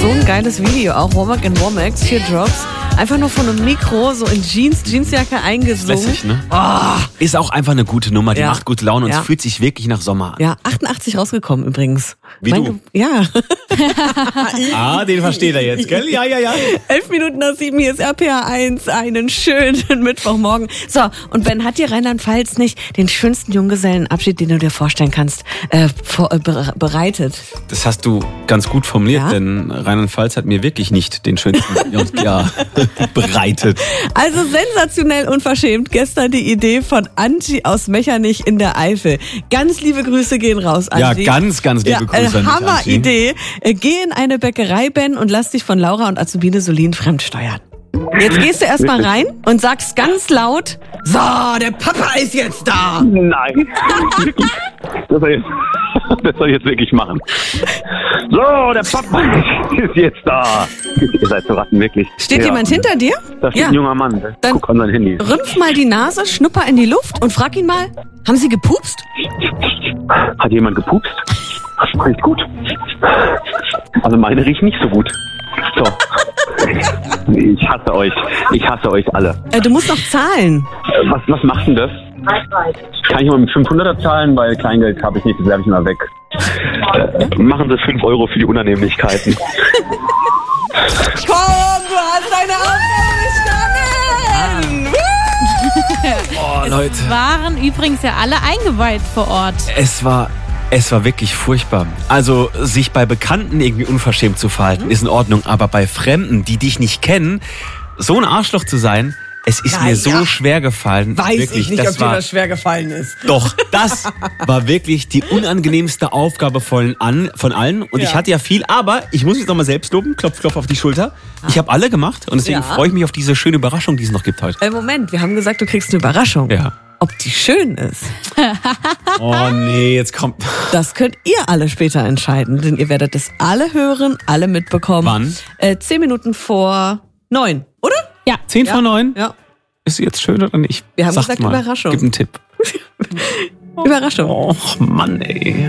so ein geiles Video auch. Womack and Womack, Teardrops. Einfach nur von einem Mikro, so in Jeansjacke eingesungen. Lässig, ne? Oh. Ist auch einfach eine gute Nummer, die macht gute Laune und es fühlt sich wirklich nach Sommer an. Ja, 88 rausgekommen übrigens. Wie du? Ja. Den versteht er jetzt, gell? Ja. 11 Minuten nach 7, hier ist RPA 1. Einen schönen Mittwochmorgen. So, und Ben, hat dir Rheinland-Pfalz nicht den schönsten Junggesellenabschied, den du dir vorstellen kannst, bereitet? Das hast du ganz gut formuliert, denn Rheinland-Pfalz hat mir wirklich nicht den schönsten bereitet. Also sensationell unverschämt. Gestern die Idee von Angie aus Mechernich in der Eifel. Ganz liebe Grüße gehen raus, Angie. Ja, ganz liebe Grüße an dich, Hammer-Idee. Geh in eine Bäckerei, Ben, und lass dich von Laura und Azubine Solin fremdsteuern. Jetzt gehst du erstmal rein und sagst ganz laut, so, der Papa ist jetzt da. Nein. Das soll ich jetzt wirklich machen. So, der Papa ist jetzt da. Ihr seid so Ratten, wirklich. Steht jemand hinter dir? Da steht ein junger Mann. Dann guck an sein Handy. Rümpf mal die Nase, schnupper in die Luft und frag ihn mal, haben Sie gepupst? Hat jemand gepupst? Das riecht gut. Also meine riecht nicht so gut. So. Ich hasse euch. Ich hasse euch alle. Du musst noch zahlen. Was macht denn das? Kann ich mal mit 500er zahlen, weil Kleingeld habe ich nicht, das werfe ich mal weg. Machen Sie 5 Euro für die Unannehmlichkeiten. Komm, du hast deine Aufgabe bestanden! Oh, Leute. Es waren übrigens ja alle eingeweiht vor Ort. Es war wirklich furchtbar. Also, sich bei Bekannten irgendwie unverschämt zu verhalten, ist in Ordnung. Aber bei Fremden, die dich nicht kennen, so ein Arschloch zu sein, es ist mir so schwer gefallen. Weiß wirklich, ich nicht, ob dir das schwer gefallen ist. Doch, das war wirklich die unangenehmste Aufgabe von allen. Und ich hatte ja viel, aber ich muss mich nochmal selbst loben. Klopf, klopf auf die Schulter. Ich habe alle gemacht und deswegen freue ich mich auf diese schöne Überraschung, die es noch gibt heute. Moment, wir haben gesagt, du kriegst eine Überraschung. Ja. Ob die schön ist. Oh nee, jetzt kommt... Das könnt ihr alle später entscheiden, denn ihr werdet es alle hören, alle mitbekommen. Wann? 10 Minuten vor 9, oder? Ja. 10 vor 9? Ja. Ist sie jetzt schön oder nicht? Wir haben Sagt gesagt mal. Überraschung. Gib einen Tipp. Überraschung. Och Mann, ey.